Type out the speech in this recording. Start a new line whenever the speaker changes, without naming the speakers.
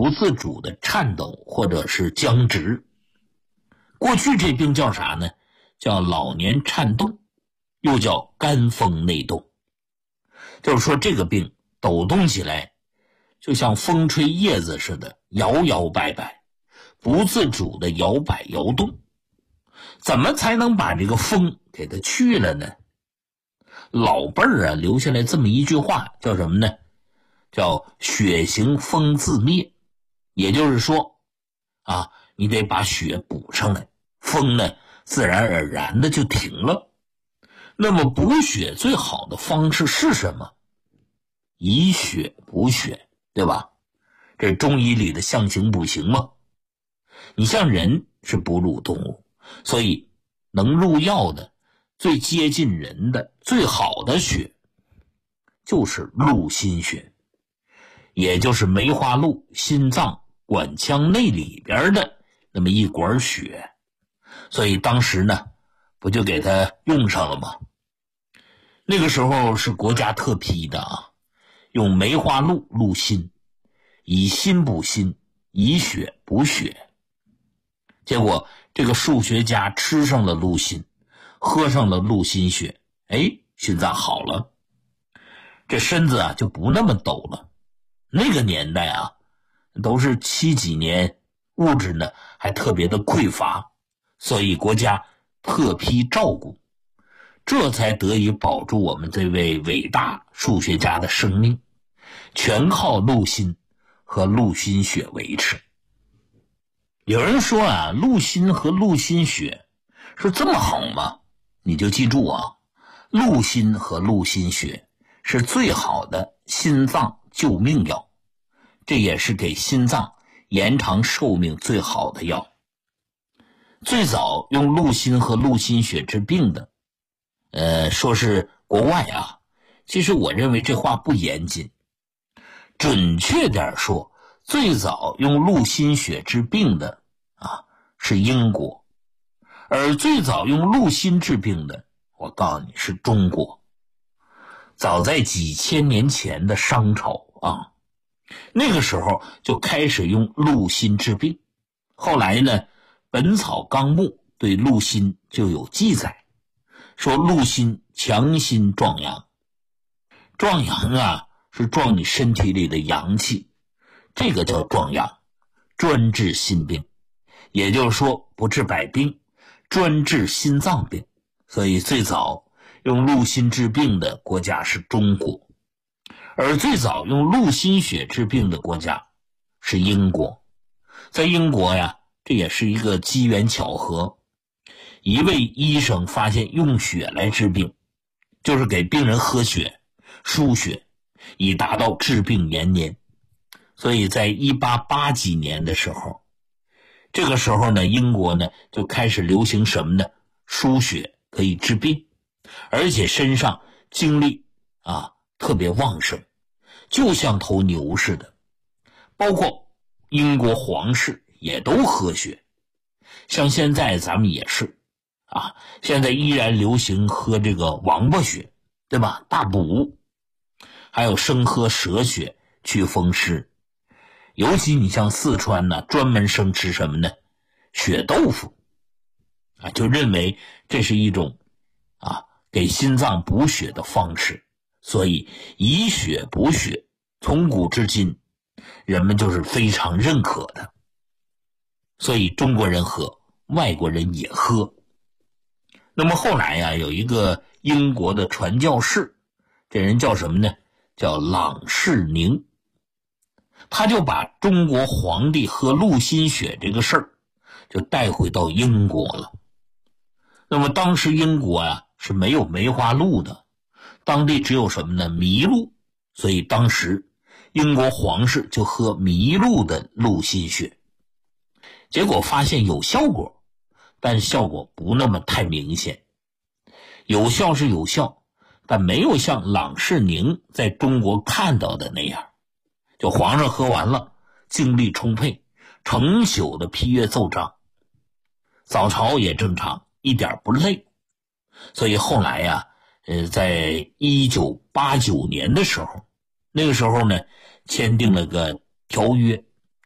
不自主的颤抖或者是僵直。过去这病叫啥呢？叫老年颤动，又叫肝风内动。就是说这个病抖动起来就像风吹叶子似的，摇摇摆摆，不自主的摇摆摇动。怎么才能把这个风给它去了呢？老辈儿留下来这么一句话，叫什么呢？叫血行风自灭。也就是说你得把血补上来，风呢自然而然的就停了。那么补血最好的方式是什么？以血补血，对吧？这是中医里的象形补形嘛。你像人是哺乳动物，所以能入药的最接近人的最好的血就是陆心血，也就是梅花鹿心脏管腔内里边的那么一管血。所以当时呢不就给它用上了吗？那个时候是国家特批的用梅花鹿入心，以心补心，以血补血。结果这个数学家吃上了鹿心，喝上了鹿心血，心脏好了，这身子就不那么抖了。那个年代都是70几年，物质呢还特别的匮乏，所以国家特批照顾，这才得以保住我们这位伟大数学家的生命，全靠鹿心和鹿心血维持。有人说鹿心和鹿心血是这么好吗？你就记住鹿心和鹿心血是最好的心脏救命药，这也是给心脏延长寿命最好的药。最早用鹿心和鹿心血治病的说是国外其实我认为这话不严谨。准确点说，最早用鹿心血治病的是英国，而最早用鹿心治病的，我告诉你是中国。早在几千年前的商朝那个时候就开始用鹿心治病。后来呢，《本草纲目》对鹿心就有记载，说鹿心强心壮阳。壮阳是壮你身体里的阳气，这个叫壮阳，专治心病。也就是说不治百病，专治心脏病。所以最早用鹿心治病的国家是中国，而最早用鹿心血治病的国家是英国。在英国这也是一个机缘巧合，一位医生发现用血来治病，就是给病人喝血输血，以达到治病延年。所以在1880几年的时候，这个时候呢，英国呢就开始流行什么呢？输血可以治病，而且身上精力特别旺盛，就像头牛似的。包括英国皇室也都喝血，像现在咱们也是现在依然流行喝这个王八血，对吧？大补，还有生喝蛇血祛风湿。尤其你像四川专门生吃什么呢？血豆腐就认为这是一种给心脏补血的方式。所以以血补血从古至今人们就是非常认可的，所以中国人喝，外国人也喝。那么后来有一个英国的传教士，这人叫什么呢？叫郎世宁。他就把中国皇帝喝鹿心血这个事儿就带回到英国了。那么当时英国是没有梅花鹿的，当地只有什么呢？麋鹿。所以当时英国皇室就喝麋鹿的鹿心血，结果发现有效果，但效果不那么太明显。有效是有效，但没有像郎世宁在中国看到的那样，就皇上喝完了精力充沛，成宿的批阅奏章，早朝也正常，一点不累。所以后来在1989年的时候，那个时候呢签订了个条约，